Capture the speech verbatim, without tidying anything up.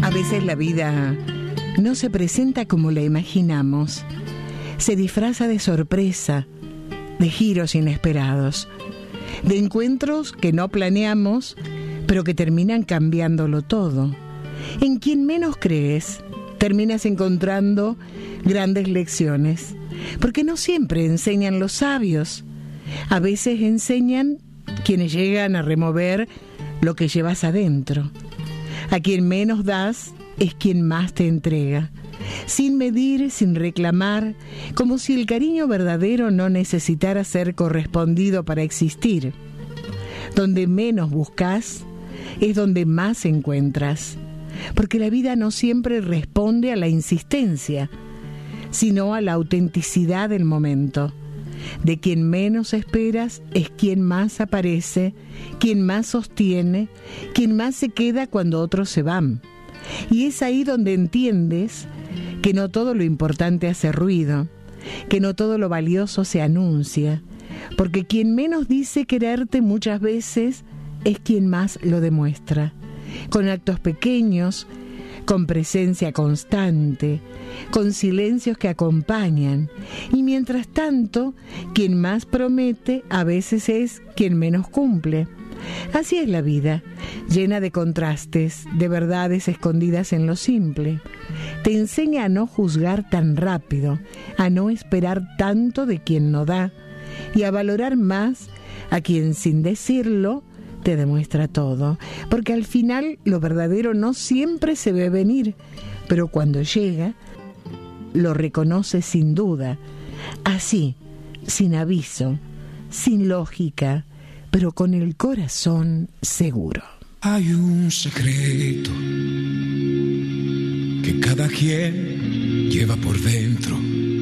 A veces la vida no se presenta como la imaginamos. Se disfraza de sorpresa, de giros inesperados, de encuentros que no planeamos, pero que terminan cambiándolo todo. En quien menos crees, terminas encontrando grandes lecciones, porque no siempre enseñan los sabios. A veces enseñan quienes llegan a remover lo que llevas adentro. A quien menos das es quien más te entrega, sin medir, sin reclamar, como si el cariño verdadero no necesitara ser correspondido para existir. Donde menos buscas es donde más encuentras, porque la vida no siempre responde a la insistencia, sino a la autenticidad del momento. De quien menos esperas es quien más aparece, quien más sostiene, quien más se queda cuando otros se van. Y es ahí donde entiendes que no todo lo importante hace ruido, que no todo lo valioso se anuncia, porque quien menos dice quererte muchas veces es quien más lo demuestra, con actos pequeños, con presencia constante, con silencios que acompañan, y mientras tanto, quien más promete a veces es quien menos cumple. Así es la vida, llena de contrastes, de verdades escondidas en lo simple. Te enseña a no juzgar tan rápido, a no esperar tanto de quien no da, y a valorar más a quien sin decirlo te demuestra todo, porque al final lo verdadero no siempre se ve venir, pero cuando llega, lo reconoces sin duda, así, sin aviso, sin lógica, pero con el corazón seguro. Hay un secreto que cada quien lleva por dentro.